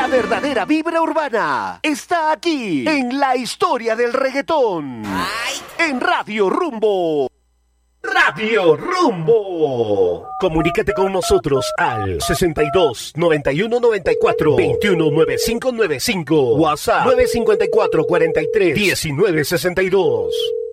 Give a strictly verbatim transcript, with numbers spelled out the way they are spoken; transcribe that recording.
La verdadera vibra urbana está aquí en la historia del reggaetón. En Radio Rumbo. Radio Rumbo. Comunícate con nosotros al sesenta y dos, noventa y uno, noventa y cuatro, veintiuno, noventa y cinco noventa y cinco. WhatsApp nueve cinco cuatro, cuarenta y tres, diecinueve sesenta y dos.